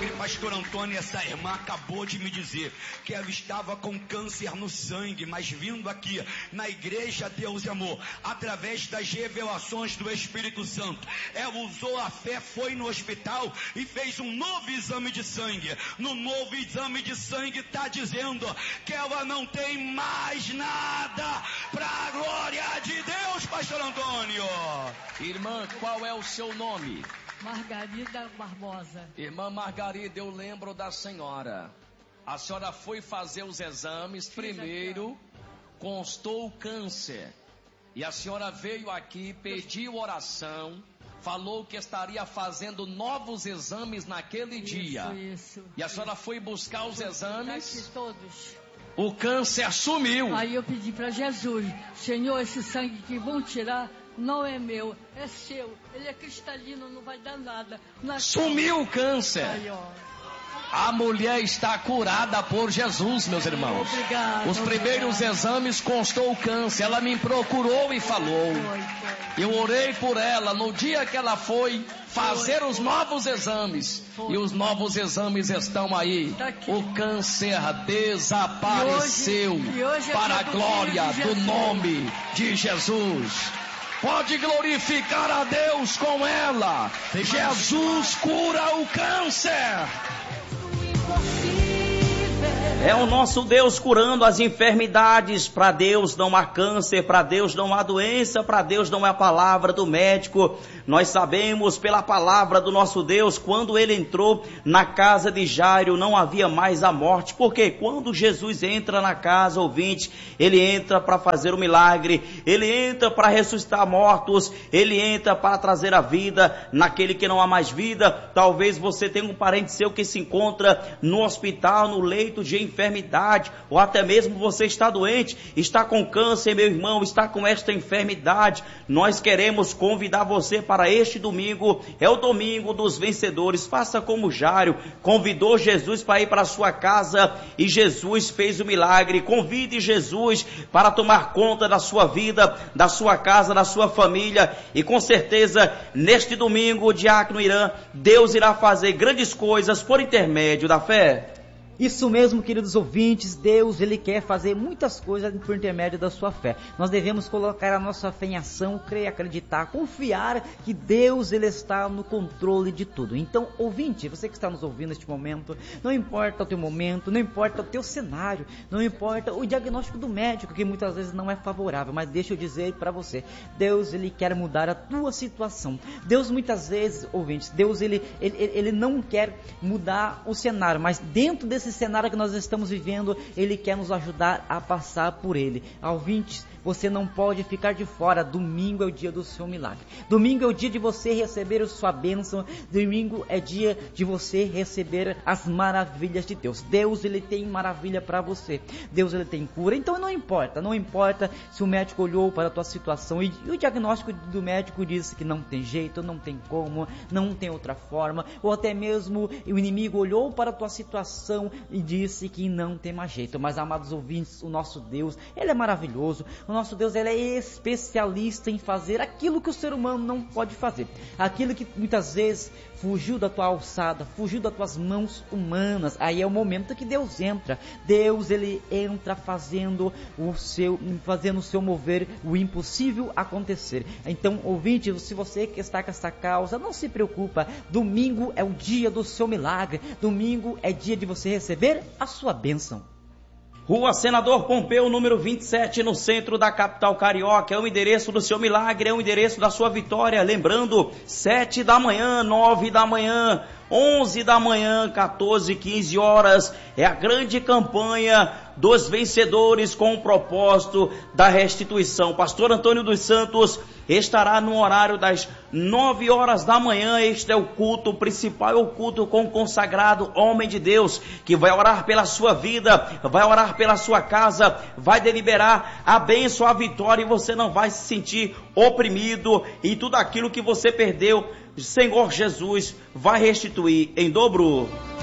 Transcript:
milagre, pastor Antônio. Essa irmã acabou de me dizer que ela estava com câncer no sangue, mas vindo aqui na igreja Deus e Amor, através das revelações do Espírito Santo, ela usou a fé, foi no hospital e fez um novo exame de sangue. No novo exame de sangue está dizendo que ela não tem mais nada, para a glória de Deus, pastor Antônio. Irmã, qual é o seu nome? Margarida Barbosa. Irmã Margarida, eu lembro da senhora. A senhora foi fazer os exames, primeiro constou o câncer. E a senhora veio aqui, pediu oração, falou que estaria fazendo novos exames naquele dia. Isso. E a senhora foi buscar os exames. Aqui todos. O câncer sumiu. Aí eu pedi para Jesus: Senhor, esse sangue que vão tirar não é meu, é seu. Ele é cristalino, não vai dar nada. Sumiu o câncer. Aí, ó. A mulher está curada por Jesus, meus irmãos. Obrigado, os primeiros exames constou o câncer. Ela me procurou e falou. Eu orei por ela no dia que ela foi fazer os novos exames. E os novos exames estão aí. O câncer desapareceu para a glória do nome de Jesus. Pode glorificar a Deus com ela. Jesus cura o câncer. É o nosso Deus curando as enfermidades. Para Deus não há câncer, para Deus não há doença, para Deus não é a palavra do médico. Nós sabemos pela palavra do nosso Deus, quando ele entrou na casa de Jairo, não havia mais a morte. Porque quando Jesus entra na casa, ouvinte, ele entra para fazer o milagre, ele entra para ressuscitar mortos, ele entra para trazer a vida naquele que não há mais vida. Talvez você tenha um parente seu que se encontra no hospital, no leito de enfermidade, ou até mesmo você está doente, está com câncer, meu irmão, está com esta enfermidade. Nós queremos convidar você para este domingo, é o domingo dos vencedores. Faça como Jairo, convidou Jesus para ir para a sua casa e Jesus fez o milagre. Convide Jesus para tomar conta da sua vida, da sua casa, da sua família, e com certeza neste domingo, Diácono Irã, Deus irá fazer grandes coisas por intermédio da fé. Isso mesmo, queridos ouvintes, Deus, ele quer fazer muitas coisas por intermédio da sua fé. Nós devemos colocar a nossa fé em ação, crer, acreditar, confiar que Deus, ele está no controle de tudo. Então, ouvinte, você que está nos ouvindo neste momento, não importa o teu momento, não importa o teu cenário, não importa o diagnóstico do médico, que muitas vezes não é favorável, mas deixa eu dizer para você, Deus, ele quer mudar a tua situação. Deus, muitas vezes, ouvintes, Deus, ele não quer mudar o cenário, mas dentro desse cenário que nós estamos vivendo, ele quer nos ajudar a passar por ele. Ouvintes, você não pode ficar de fora. Domingo é o dia do seu milagre. Domingo é o dia de você receber a sua bênção. Domingo é dia de você receber as maravilhas de Deus. Deus, ele tem maravilha para você. Deus, ele tem cura. Então não importa se o médico olhou para a tua situação e o diagnóstico do médico disse que não tem jeito, não tem como, não tem outra forma, ou até mesmo o inimigo olhou para a tua situação e disse que não tem mais jeito. Mas, amados ouvintes, o nosso Deus, ele é maravilhoso. O nosso Deus, ele é especialista em fazer aquilo que o ser humano não pode fazer, aquilo que muitas vezes fugiu da tua alçada, fugiu das tuas mãos humanas. Aí é o momento que Deus entra. Deus, ele entra fazendo o seu mover, o impossível acontecer. Então, ouvinte, se você que está com essa causa, não se preocupa. Domingo é o dia do seu milagre. Domingo é dia de você receber a sua bênção. Rua Senador Pompeu, número 27, no centro da capital carioca. É o endereço do seu milagre, é o endereço da sua vitória. Lembrando, 7 da manhã, 9 da manhã, 11 da manhã, 14, 15 horas. É a grande campanha dos vencedores com o propósito da restituição. Pastor Antônio dos Santos estará no horário das 9 horas da manhã. Este é o culto principal, é o culto com o consagrado homem de Deus, que vai orar pela sua vida, vai orar pela sua casa, vai deliberar a bênção, a vitória, e você não vai se sentir oprimido, e tudo aquilo que você perdeu, Senhor Jesus vai restituir em dobro.